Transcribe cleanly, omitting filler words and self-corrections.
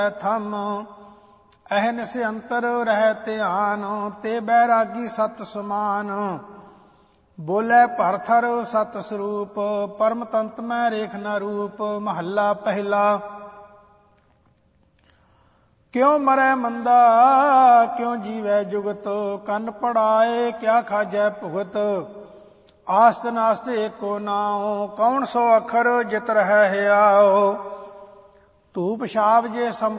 ਥਮ ਅਹਨਿਸ ਅੰਤਰ ਰਹਿ ਧਿਆਨ ਤੇ ਬੈਰਾਗੀ ਸਤ ਸਮਾਨ ਬੋਲੇ ਭਰਥਰ ਸਤ ਸਰੂਪ ਪਰਮ ਤੰਤ ਮੈਂ ਰੇਖ ਨ ਰੂਪ ਮਹੱਲਾ ਪਹਿਲਾ। ਕਿਉ ਮਰੈ ਮੰਦਾ ਕਿਉ ਜੀਵੈ ਜੁਗਤ ਕੰਨ ਪੜਾਏ ਕਿਆ ਖਾਜੈ ਭੁਗਤ ਆਸਤ ਨਾਸਤ ਏਕੋ ਨਾਉ ਕੌਣ ਸੋ ਅੱਖਰ ਜਿਤ ਰਹਿ ਹਿਆਉ ਧੂਪ ਛਾਪ ਜੇ ਸਮ